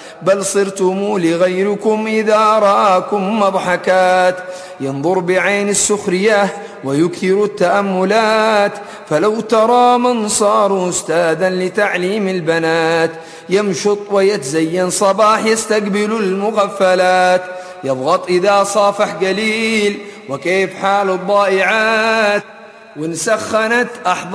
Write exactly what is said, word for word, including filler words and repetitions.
بل صرتم لغيركم إذا راكم مضحكات. ينظر بعين السخرية ويكثر التأملات، فلو ترى من صار أستاذا لتعليم البنات، يمشط ويتزين صباح يستقبل المغفلات، يضغط إذا صافح قليل وكيف حال الضائعات، وإن سخنت أحضان